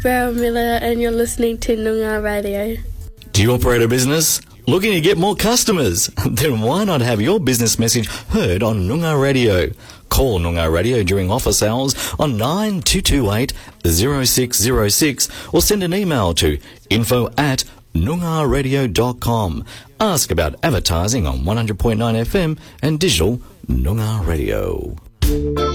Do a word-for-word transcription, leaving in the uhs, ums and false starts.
Beryl Miller, and you're listening to Noongar Radio. Do you operate a business? Looking to get more customers? Then why not have your business message heard on Noongar Radio? Call Noongar Radio during office hours on nine two two eight, zero six zero six or send an email to info at noongar radio dot com. Ask about advertising on one hundred point nine F M and digital Noongar Radio.